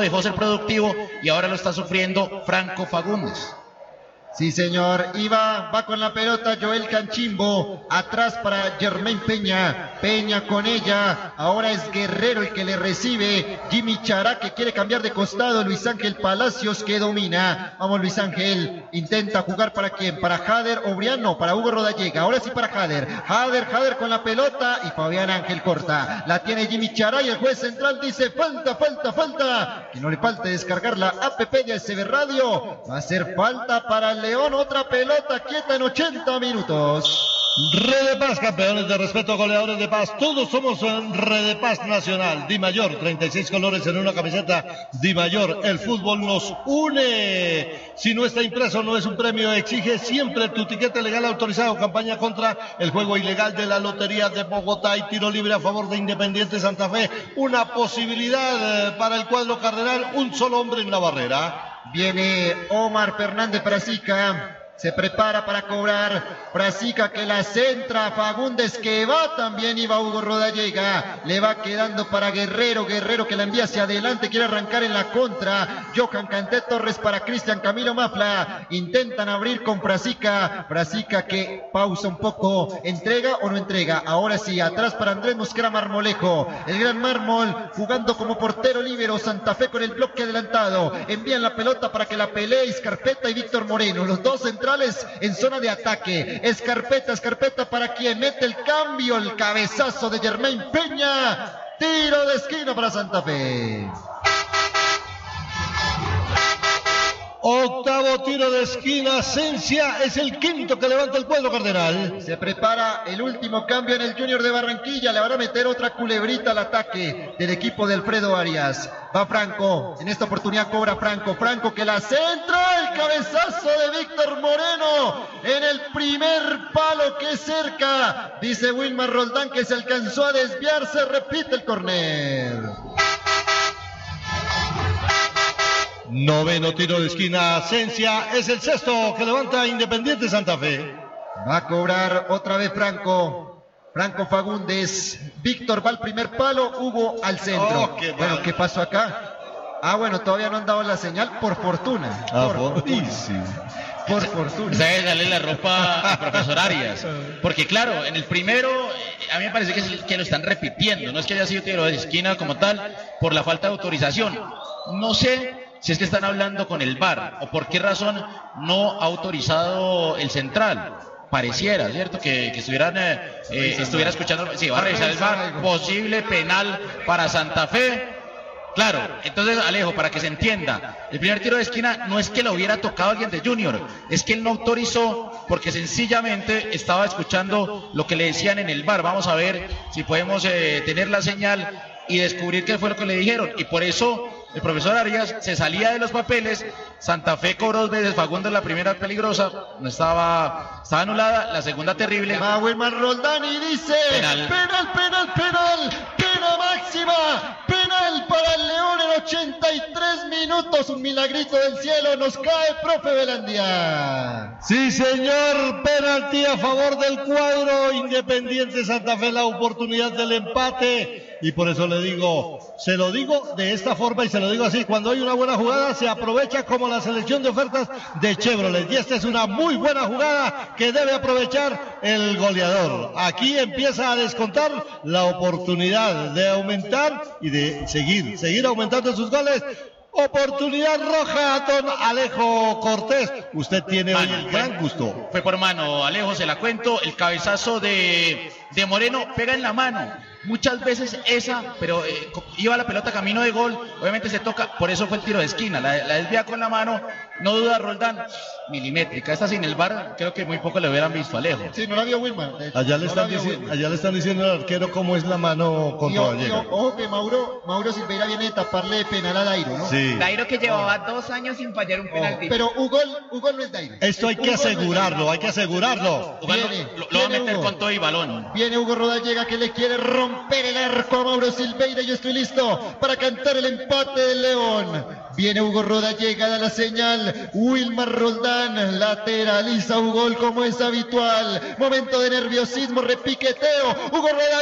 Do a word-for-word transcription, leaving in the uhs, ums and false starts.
dejó ser productivo y ahora lo está sufriendo Franco Fagundes. Sí, señor, y va, va con la pelota Joel Canchimbo, atrás para Germain Peña, Peña con ella, ahora es Guerrero el que le recibe, Jimmy Chará que quiere cambiar de costado, Luis Ángel Palacios que domina, vamos Luis Ángel, intenta jugar para quién, para Jader Obriano, para Hugo Rodallega, ahora sí para Jader, Jader, Jader con la pelota y Fabián Ángel corta, la tiene Jimmy Chará y el juez central dice falta, falta, falta, que no le falte descargar la app de S B Radio, va a ser falta para el León, otra pelota quieta en ochenta minutos. Red de Paz, campeones de respeto, goleadores de paz, todos somos en Red de Paz Nacional. Di Mayor, treinta y seis colores en una camiseta. Di Mayor, el fútbol nos une. Si no está impreso, no es un premio. Exige siempre tu tiquete legal autorizado. Campaña contra el juego ilegal de la Lotería de Bogotá y tiro libre a favor de Independiente Santa Fe. Una posibilidad para el cuadro cardenal, un solo hombre en la barrera. Viene Omar Fernández Brasica. Se prepara para cobrar Brasica que la centra, Fagundes que va, también iba Hugo Rodallega, le va quedando para Guerrero, Guerrero que la envía hacia adelante, quiere arrancar en la contra, Johan Canté Torres para Cristian Camilo Mafla, intentan abrir con Brasica, Brasica que pausa un poco, entrega o no entrega, ahora sí, atrás para Andrés Mosquera Marmolejo, el gran Mármol jugando como portero líbero, Santa Fe con el bloque adelantado, envían la pelota para que la pelee Escarpeta y Víctor Moreno, los dos centrales en zona de ataque, Escarpeta, Escarpeta para quien mete el cambio, el cabezazo de Germain Peña, tiro de esquina para Santa Fe. Octavo tiro de esquina, Sencia es el quinto que levanta el cuadro cardenal. Se prepara el último cambio en el Junior de Barranquilla, le van a meter otra culebrita al ataque del equipo de Alfredo Arias. Va Franco, en esta oportunidad cobra Franco, Franco que la centra, el cabezazo de Víctor Moreno en el primer palo que cerca, dice Wilmar Roldán que se alcanzó a desviarse, repite el córner. Noveno tiro de esquina, Sencia es el sexto que levanta Independiente Santa Fe. Va a cobrar otra vez Franco, Franco Fagundes, Víctor va al primer palo, Hugo al centro. Oh, qué bueno, ¿qué pasó acá? Ah, bueno, todavía no han dado la señal, por fortuna. Ah, por fortuna. Por fortuna. Debe darle la ropa al profesor Arias. Porque claro, en el primero, a mí me parece que, es el que lo están repitiendo. No es que haya sido tiro de esquina como tal, por la falta de autorización. No sé si es que están hablando con el V A R o por qué razón no ha autorizado el central. Pareciera, ¿cierto? Que, que estuvieran, eh, eh, estuviera escuchando. Sí, va a revisar el V A R. Posible penal para Santa Fe. Claro, entonces Alejo, para que se entienda, el primer tiro de esquina no es que lo hubiera tocado alguien de Junior, es que él no autorizó porque sencillamente estaba escuchando lo que le decían en el V A R. Vamos a ver si podemos eh, tener la señal y descubrir qué fue lo que le dijeron. Y por eso el profesor Arias se salía de los papeles. Santa Fe cobró dos veces, Fagundes la primera peligrosa, no estaba, estaba anulada, la segunda terrible. Va Wilmar Roldán y dice penal, penal, penal, penal, pena máxima, penal para el León en ochenta y tres minutos, un milagrito del cielo, nos cae profe Velandia. Sí señor, penalti a favor del cuadro Independiente Santa Fe, la oportunidad del empate. Y por eso le digo, se lo digo de esta forma y se lo digo así, cuando hay una buena jugada se aprovecha como la selección de ofertas de Chevrolet. Y esta es una muy buena jugada que debe aprovechar el goleador. Aquí empieza a descontar la oportunidad de aumentar y de seguir, seguir aumentando sus goles. Oportunidad roja, don Alejo Cortés. Usted tiene hoy el gran gusto. Fue por mano, Alejo, se la cuento. El cabezazo de, de Moreno pega en la mano. Muchas veces esa, pero eh, iba la pelota camino de gol, obviamente se toca, por eso fue el tiro de esquina, la, la desvía con la mano, no duda Roldán, milimétrica, esta sin el V A R, creo que muy poco le hubieran visto a Alejo. Sí, no la vio Wilmar. Allá le, no están dici- allá le están diciendo al arquero cómo es la mano contra Vallega. Ojo que Mauro, Mauro Silveira viene de taparle penal a Dairo, ¿no? Sí. Dairo que llevaba oh. dos años sin fallar un penalti. Oh, pero Hugo, Hugo no es Dairo. Esto hay que Hugo asegurarlo, no hay que asegurarlo. Viene, lo, lo va a meter Hugo con todo y balón. Viene Hugo Rodallega que le quiere romper el arco a Mauro Silveira. Yo estoy listo para cantar el empate del León. Viene Hugo Rodallega, da la señal. Wilmar Roldán lateraliza Hugo como es habitual. Momento de nerviosismo, repiqueteo. Hugo Rodallega.